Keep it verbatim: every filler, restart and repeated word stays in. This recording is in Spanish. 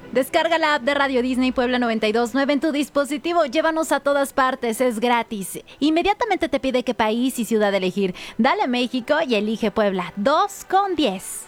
Descarga la app de Radio Disney Puebla noventa y dos punto nueve en tu dispositivo. Llévanos a todas partes, es gratis. Inmediatamente te pide qué país y ciudad elegir. Dale a México y elige Puebla. dos con diez.